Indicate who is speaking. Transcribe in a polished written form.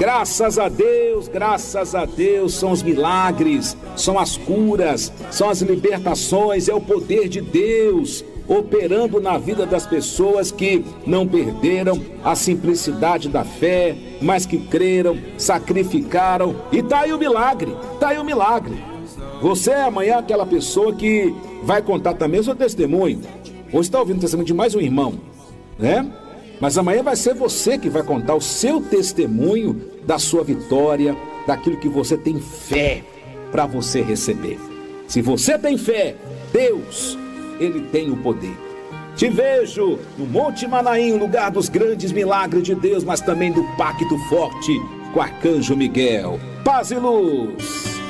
Speaker 1: Graças a Deus, são os milagres, são as curas, são as libertações, é o poder de Deus operando na vida das pessoas que não perderam a simplicidade da fé, mas que creram, sacrificaram, e tá aí o milagre, Você é amanhã aquela pessoa que vai contar também o seu testemunho, ou está ouvindo o testemunho de mais um irmão, né? Mas amanhã vai ser você que vai contar o seu testemunho da sua vitória, daquilo que você tem fé para você receber. Se você tem fé, Deus, Ele tem o poder. Te vejo no Monte Manaim, lugar dos grandes milagres de Deus, mas também do pacto forte com o Arcanjo Miguel. Paz e luz.